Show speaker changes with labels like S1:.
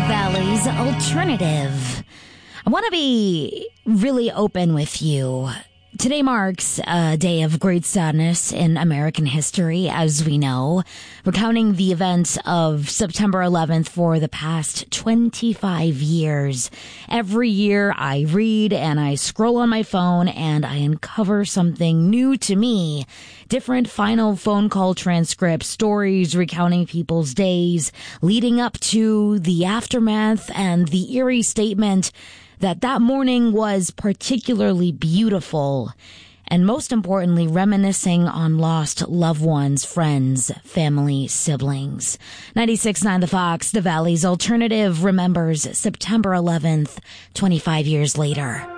S1: Valley's Alternative. I want to be really open with you. Today marks a day of great sadness in American history, as we know, recounting the events of September 11th for the past 25 years. Every year I read and I scroll on my phone and I uncover something new to me. Different final phone call transcripts, stories recounting people's days, leading up to the aftermath and the eerie statement that morning was particularly beautiful, and most importantly, reminiscing on lost loved ones, friends, family, siblings. 96.9 The Fox, the Valley's Alternative, remembers September 11th, 25 years later.